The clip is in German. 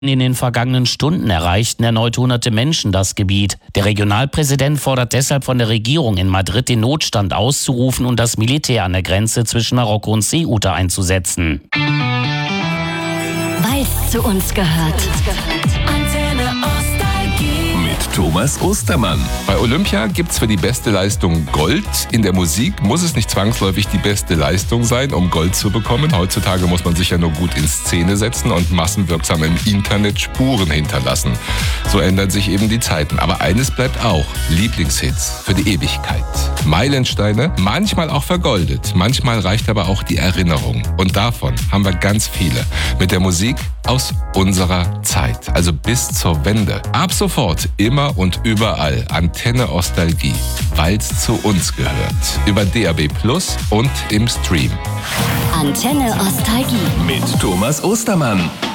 In den vergangenen Stunden erreichten erneut hunderte Menschen das Gebiet. Der Regionalpräsident fordert deshalb von der Regierung in Madrid, den Notstand auszurufen und das Militär an der Grenze zwischen Marokko und Ceuta einzusetzen. Weil es zu uns gehört. Mit Thomas Ostermann. Bei Olympia gibt's für die beste Leistung Gold. In der Musik muss es nicht zwangsläufig die beste Leistung sein, um Gold zu bekommen. Heutzutage muss man sich ja nur gut in Szene setzen und massenwirksam im Internet Spuren hinterlassen. So ändern sich eben die Zeiten. Aber eines bleibt auch: Lieblingshits für die Ewigkeit. Meilensteine, manchmal auch vergoldet. Manchmal reicht aber auch die Erinnerung. Und davon haben wir ganz viele. Mit der Musik aus unserer Zeit, also bis zur Wende. Ab sofort immer und überall Antenne Ostalgie, weil's zu uns gehört. Über DAB+ und im Stream. Antenne Ostalgie Mit Thomas Ostermann.